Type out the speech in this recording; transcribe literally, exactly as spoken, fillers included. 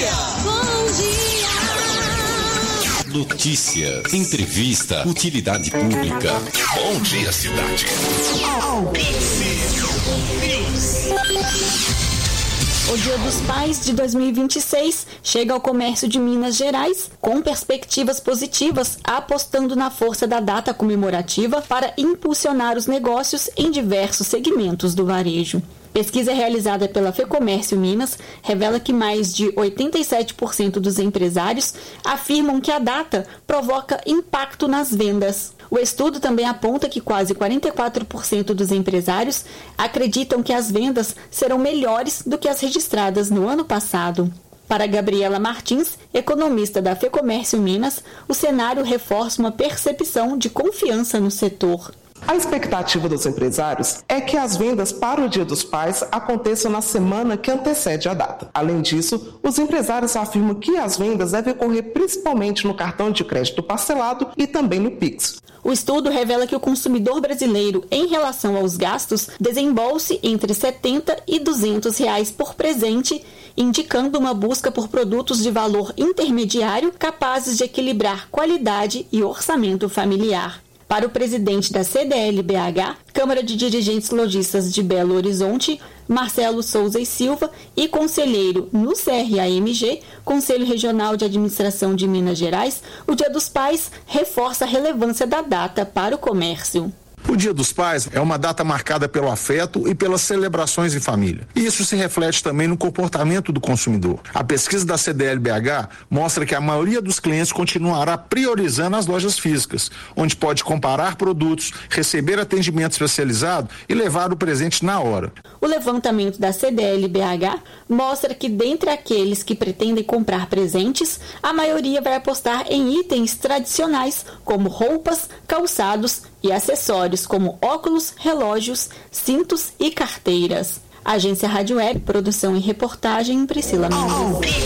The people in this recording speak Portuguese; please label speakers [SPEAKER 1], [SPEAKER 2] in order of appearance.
[SPEAKER 1] dia! Bom dia!
[SPEAKER 2] Notícia, entrevista, utilidade pública. Bom dia, cidade.
[SPEAKER 3] O Dia dos Pais de dois mil e vinte e seis chega ao comércio de Minas Gerais com perspectivas positivas, apostando na força da data comemorativa para impulsionar os negócios em diversos segmentos do varejo. Pesquisa realizada pela FEComércio Minas revela que mais de oitenta e sete por cento dos empresários afirmam que a data provoca impacto nas vendas. O estudo também aponta que quase quarenta e quatro por cento dos empresários acreditam que as vendas serão melhores do que as registradas no ano passado. Para Gabriela Martins, economista da FEComércio Minas, o cenário reforça uma percepção de confiança no setor.
[SPEAKER 4] A expectativa dos empresários é que as vendas para o Dia dos Pais aconteçam na semana que antecede a data. Além disso, os empresários afirmam que as vendas devem ocorrer principalmente no cartão de crédito parcelado e também no Pix.
[SPEAKER 3] O estudo revela que o consumidor brasileiro, em relação aos gastos, desembolse entre setenta e duzentos reais por presente, indicando uma busca por produtos de valor intermediário capazes de equilibrar qualidade e orçamento familiar. Para o presidente da C D L B H, Câmara de Dirigentes Lojistas de Belo Horizonte, Marcelo Souza e Silva, e conselheiro no C R A M G, Conselho Regional de Administração de Minas Gerais, o Dia dos Pais reforça a relevância da data para o comércio.
[SPEAKER 5] O Dia dos Pais é uma data marcada pelo afeto e pelas celebrações em família. E isso se reflete também no comportamento do consumidor. A pesquisa da C D L B H mostra que a maioria dos clientes continuará priorizando as lojas físicas, onde pode comparar produtos, receber atendimento especializado e levar o presente na hora.
[SPEAKER 3] O levantamento da C D L B H mostra que, dentre aqueles que pretendem comprar presentes, a maioria vai apostar em itens tradicionais, como roupas, calçados e acessórios como óculos, relógios, cintos e carteiras. Agência Rádio Web, produção e reportagem, Priscila Mendes.